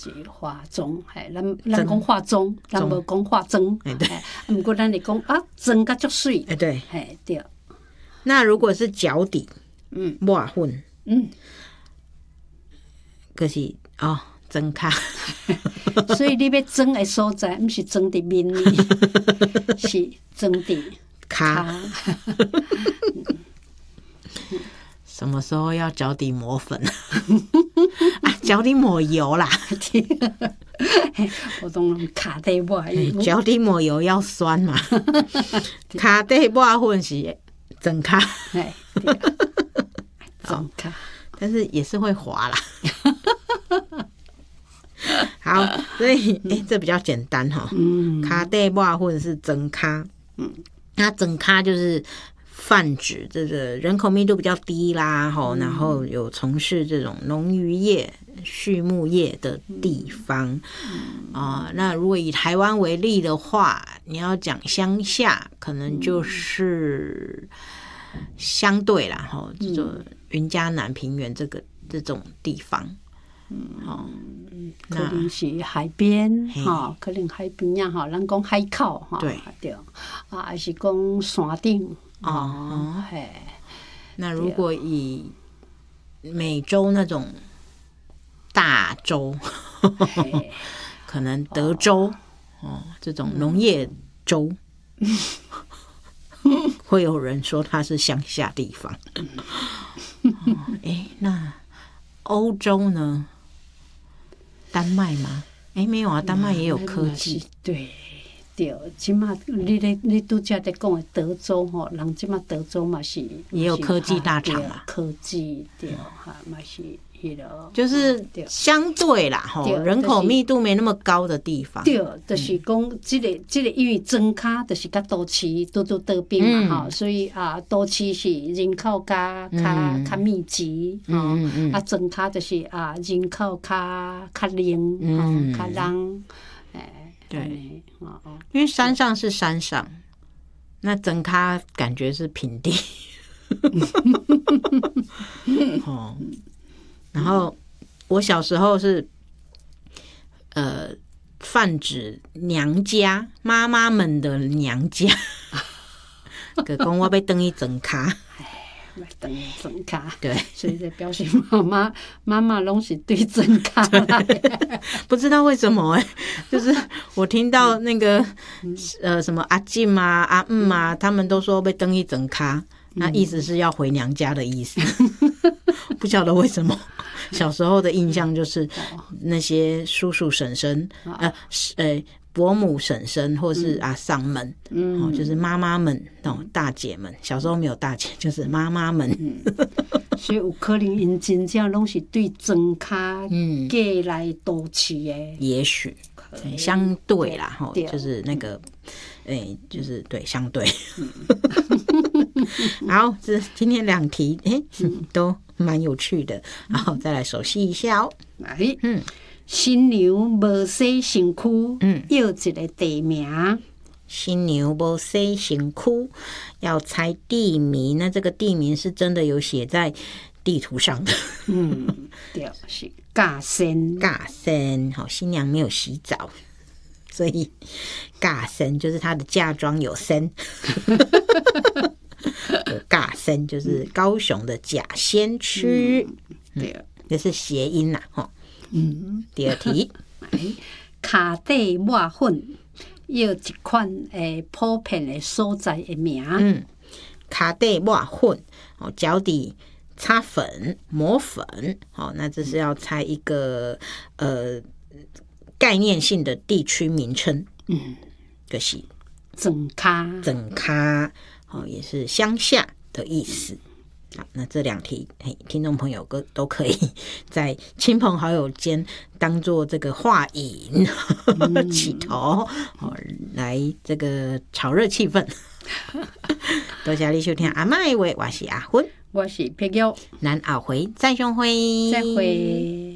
就是化妆，咱讲化妆，咱无讲化妆，不过咱是讲啊，妆甲足水， 对， 对。 那如果是脚底，抹粉，就是妆卡。 所以你要妆的所在，不是妆伫面里，是妆伫卡。 什么时候要脚底抹粉？脚底抹油啦。 我当然卡底抹油。 脚底抹油要酸嘛？卡底抹粉是妆卡。 妆卡， 但是也是会滑啦。好，所以这比较简单哈。卡底抹粉是妆卡。那妆卡就是泛指这个人口密度比较低啦，然后有从事这种农渔业、畜牧业的地方那如果以台湾为例的话，你要讲乡下，可能就是相对啦，这种云嘉南平原这种地方。 可能是海边可能海边呀咱讲海口对还是讲山顶那如果以美洲那种大洲，可能德州这种农业州，会有人说它是乡下地方。那欧洲呢？丹麦吗？没有啊，丹麦也有科技。 对，即马你拄则在讲的德州人即马德州嘛是也有科技大厂嘛， 科技嘛是就是相对啦人口密度没那么高的地方。 对，就是讲这个因为庄卡就是甲都市拄得边嘛所以都市是人口较密集庄卡就是人口较零较人对，因为山上是山上，那庄卡感觉是平地。然后我小时候是泛指娘家妈妈们的娘家，就讲我要回去庄卡。 等庄卡， 对， 所以在表示妈妈拢是对庄卡来的。 不知道为什么就是我听到那个什么阿静啊、阿啊，他们都说被登一庄卡，那意思是要回娘家的意思。不晓得为什么，小时候的印象就是那些叔叔婶婶伯母婶婶或是阿桑们就是妈妈们大姐们，小时候没有大姐，就是妈妈们所以有可能因真正拢是对庄卡过来都市的， 也许相对啦就是那个就是对相对好，这今天2题都蛮有趣的，然后再来熟悉一下新娘无洗身躯，要一个地名。 新娘无洗身躯，要猜地名。那这个地名是真的有写在地图上的。 对，是尬身。 尬身，新娘没有洗澡，所以尬身就是她的嫁妆有身。尬身就是高雄的假仙区，对，这是谐音啦，第2题， 卡底抹粉要一款普遍的所在的名。 卡底抹粉，脚底擦粉、抹粉，那这是要猜一个概念性的地区名称。就是庄卡， 也是乡下的意思。好，那这2题听众朋友都可以在亲朋好友间当做这个话引起头来这个炒热气氛。多谢你收听阿嬷的话，我是阿芬， 我是碧玉， 咱后回再相会。 再会。